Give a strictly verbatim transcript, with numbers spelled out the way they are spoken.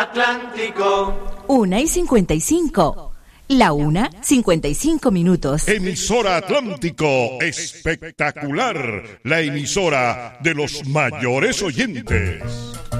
Atlántico. Una y cincuenta y cinco. La una, cincuenta y cinco minutos. Emisora Atlántico, espectacular. La emisora de los mayores oyentes.